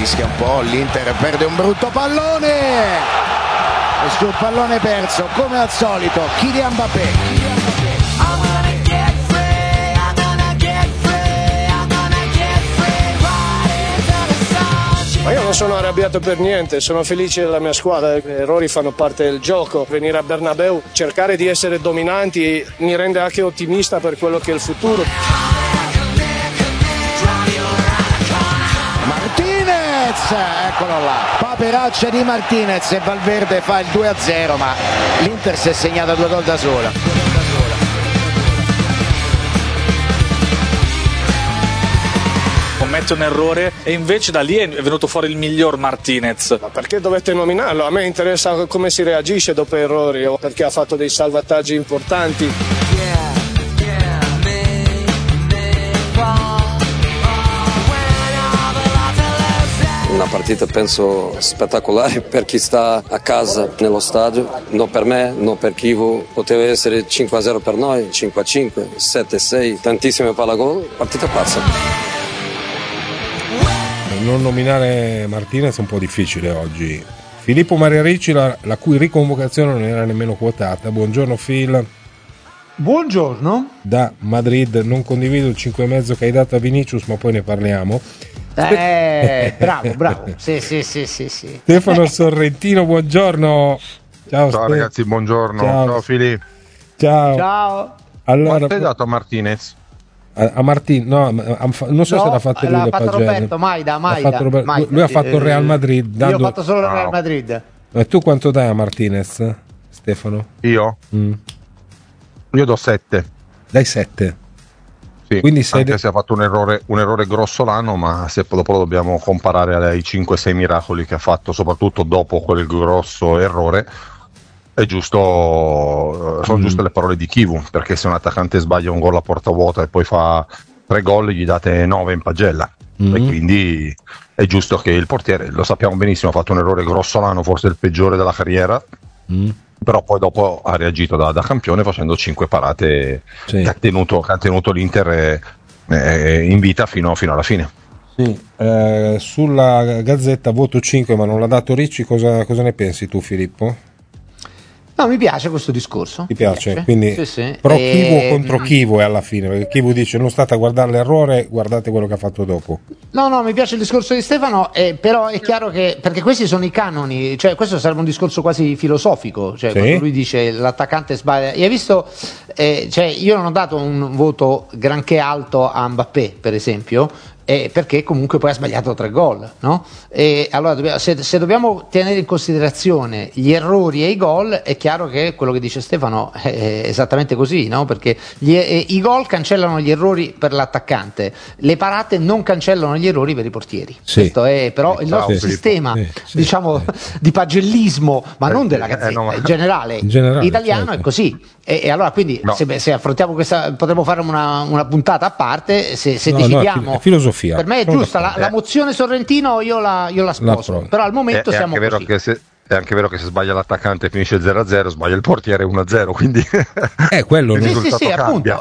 rischia un po', l'Inter perde un brutto pallone e sul pallone perso come al solito Kylian Mbappé. Ma io non sono arrabbiato per niente, sono felice della mia squadra, gli errori fanno parte del gioco, venire a Bernabeu, cercare di essere dominanti mi rende anche ottimista per quello che è il futuro. Martinez, eccolo là, paperaccia di Martinez e Valverde fa il 2-0, ma l'Inter si è segnata 2 gol da sola. Commette un errore e invece da lì è venuto fuori il miglior Martinez. Ma perché dovete nominarlo? A me interessa come si reagisce dopo errori o perché ha fatto dei salvataggi importanti. Una partita penso spettacolare per chi sta a casa nello stadio, non per me, non per Chievo, poteva essere 5-0 per noi, 5-5, 7-6, tantissime pallagol, partita pazza. Non nominare Martinez è un po' difficile oggi. Filippo Maria Ricci, la cui riconvocazione non era nemmeno quotata. Buongiorno Phil. Buongiorno. Da Madrid, non condivido il 5,5 che hai dato a Vinicius, ma poi ne parliamo. Bravo. Sì. Stefano Sorrentino, buongiorno. Ciao ragazzi, buongiorno. Ciao Filippo. Ciao. Allora, quanto hai dato a Martinez? A Martin, no, non so se l'ha fatto lui. L'ha fatto Roberto Maida. Lui ha fatto il Real Madrid. Io ho fatto solo il Real Madrid. Ma tu quanto dai a Martinez, Stefano? Io? Io do 7. Dai 7? Sì, quindi anche se ha fatto un errore grossolano, ma se dopo lo dobbiamo comparare ai 5-6 miracoli che ha fatto, soprattutto dopo quel grosso errore, è giusto, sono giuste le parole di Chievo, perché se un attaccante sbaglia un gol a porta vuota e poi fa 3 gol, gli date 9 in pagella. E quindi è giusto che il portiere, lo sappiamo benissimo, ha fatto un errore grossolano, forse il peggiore della carriera, però poi dopo ha reagito da campione facendo 5 parate che ha tenuto l'Inter in vita fino alla fine. Sì, sulla Gazzetta voto 5, ma non l'ha dato Ricci. Cosa ne pensi tu, Filippo? No, mi piace questo discorso. Ti piace? Quindi sì. Pro Chievo contro Chievo è alla fine, perché Chievo dice non state a guardare l'errore, guardate quello che ha fatto dopo. No, mi piace il discorso di Stefano, però è chiaro che, perché questi sono i canoni, cioè questo sarebbe un discorso quasi filosofico, cioè quando lui dice l'attaccante sbaglia. Hai visto, cioè io non ho dato un voto granché alto a Mbappé, per esempio, perché comunque poi ha sbagliato 3 gol, no? E allora se dobbiamo tenere in considerazione gli errori e i gol, è chiaro che quello che dice Stefano è esattamente così, no? Perché i gol cancellano gli errori per l'attaccante, le parate non cancellano gli errori per i portieri. Questo è però il nostro sistema, diciamo, di pagellismo, ma non della Gazzetta, in generale italiano, è così. E allora quindi se affrontiamo questa, potremmo fare una puntata a parte, se decidiamo. Filosofia. Per me è giusta la mozione Sorrentino, io la sposo, però al momento siamo così. È anche vero che se sbaglia l'attaccante e finisce 0-0, sbaglia il portiere 1-0, quindi quello il risultato cambia,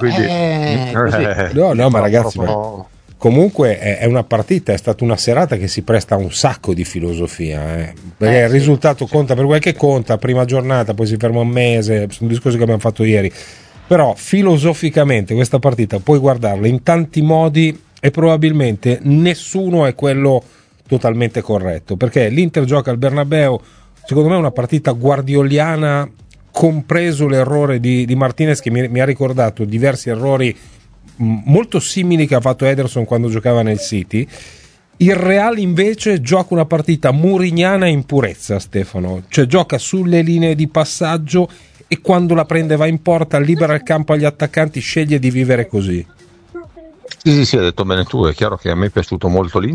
no, ma ragazzi, comunque è una partita, è stata una serata che si presta a un sacco di filosofia, perché il risultato conta per quel che conta, prima giornata, poi si ferma un mese, sono discorsi che abbiamo fatto ieri, però filosoficamente questa partita puoi guardarla in tanti modi e probabilmente nessuno è quello totalmente corretto, perché l'Inter gioca al Bernabeu, secondo me è una partita guardioliana, compreso l'errore di Martinez, che mi ha ricordato diversi errori molto simili che ha fatto Ederson quando giocava nel City. Il Real invece gioca una partita murignana in purezza, Stefano, cioè gioca sulle linee di passaggio e quando la prende va in porta, libera il campo agli attaccanti, sceglie di vivere così. Sì, hai detto bene tu, è chiaro che a me è piaciuto molto l'Inter.